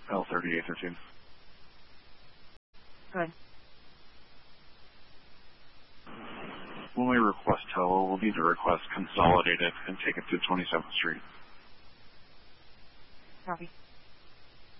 L3813. Good. When we request tow, we'll need to request consolidated and take it to 27th Street. Copy.